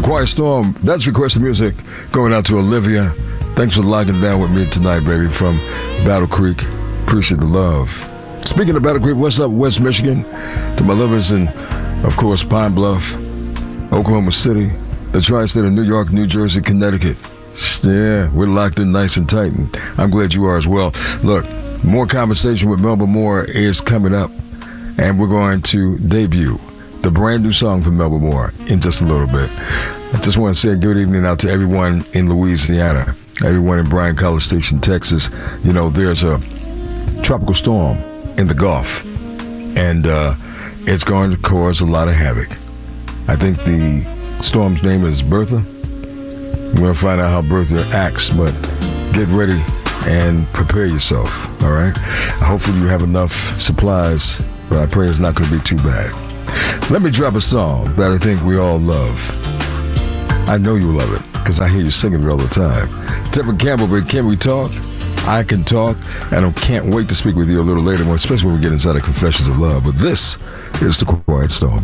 Quiet Storm. That's requested music going out to Olivia. Thanks for locking down with me tonight, baby, from Battle Creek. Appreciate the love. Speaking of Battle Creek, what's up, West Michigan? To my lovers in, of course, Pine Bluff, Oklahoma City, the tri-state of New York, New Jersey, Connecticut. Yeah, we're locked in nice and tight, and I'm glad you are as well. Look, more conversation with Melba Moore is coming up, and we're going to debut the brand new song from Melba Moore in just a little bit. I just want to say good evening out to everyone in Louisiana, everyone in Bryan College Station, Texas. You know, there's a tropical storm in the Gulf, and it's going to cause a lot of havoc. I think the storm's name is Bertha. We're going to find out how Bertha acts, but get ready and prepare yourself, all right? Hopefully you have enough supplies, but I pray it's not going to be too bad. Let me drop a song that I think we all love. I know you love it, because I hear you singing it all the time. Tevin Campbell, but Can We Talk? I Can Talk, and I can't wait to speak with you a little later, especially when we get inside the Confessions of Love. But this is The Quiet Storm.